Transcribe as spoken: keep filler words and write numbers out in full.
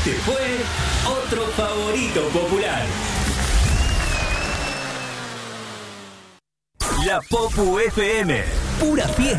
Este fue otro favorito popular. La Popu F M. Pura fiesta.